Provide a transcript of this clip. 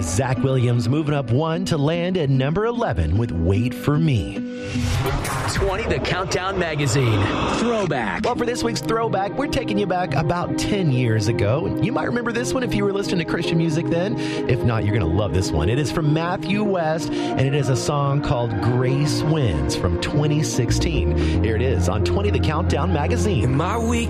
Zach Williams moving up one to land at number 11 with Wait For Me. 20 The Countdown Magazine. Throwback. Well, for this week's Throwback, we're taking you back about 10 years ago. You might remember this one if you were listening to Christian music then. If not, you're going to love this one. It is from Matthew West, and it is a song called Grace Wins from 2016. Here it is on 20 The Countdown Magazine. In my week